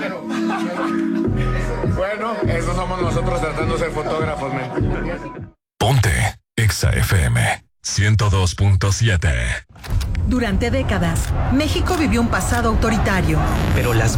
Bueno, eso somos nosotros tratando de ser fotógrafos, men. Ponte Exa FM 102.7. Durante décadas, México vivió un pasado autoritario. Pero las